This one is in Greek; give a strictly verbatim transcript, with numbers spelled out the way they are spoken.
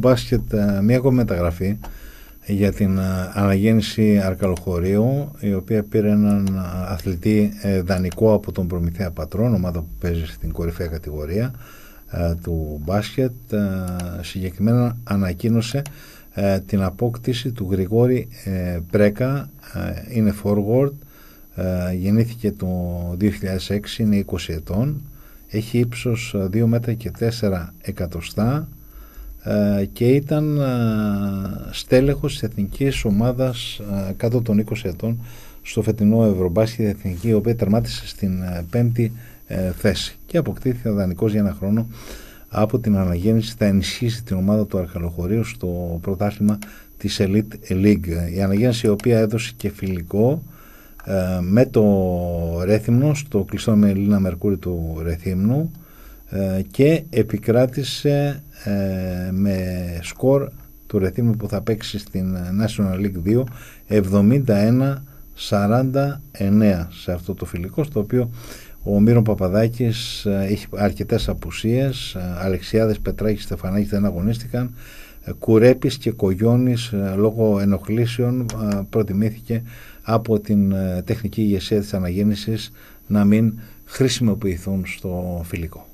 μπάσκετ μια ακόμη μεταγραφή για την αναγέννηση Αρκαλοχωρίου, η οποία πήρε έναν αθλητή δανεικό από τον Προμηθέα Πατρών, ομάδα που παίζει στην κορυφαία κατηγορία του μπάσκετ. Συγκεκριμένα ανακοίνωσε την απόκτηση του Γρηγόρη Πρέκα. Είναι forward, γεννήθηκε το δύο χιλιάδες έξι, είναι είκοσι ετών, έχει ύψος δύο μέτρα και τέσσερα εκατοστά και ήταν στέλεχος της εθνικής ομάδας κάτω των είκοσι ετών στο φετινό Ευρωμπάσκετ εθνική, η οποία τερμάτισε στην πέμπτη θέση και αποκτήθηκε δανεικός για ένα χρόνο από την αναγέννηση. Θα ενισχύσει την ομάδα του Αρκαλοχωρίου στο πρωτάθλημα της Elite League. Η αναγέννηση, η οποία έδωσε και φιλικό ε, με το Ρέθυμνο στο κλειστό με Ελίνα Μερκούρη του Ρεθύμνου ε, και επικράτησε ε, με σκορ του Ρεθύμνου που θα παίξει στην National League δύο εβδομήντα ένα σαράντα εννέα σε αυτό το φιλικό, στο οποίο ο Μύρο Παπαδάκης έχει αρκετές απουσίες. Αλεξιάδες, Πετράκης, Στεφανάκης δεν αγωνίστηκαν. Κουρέπης και Κογιώνης λόγω ενοχλήσεων προτιμήθηκε από την τεχνική ηγεσία της αναγέννησης να μην χρησιμοποιηθούν στο φιλικό.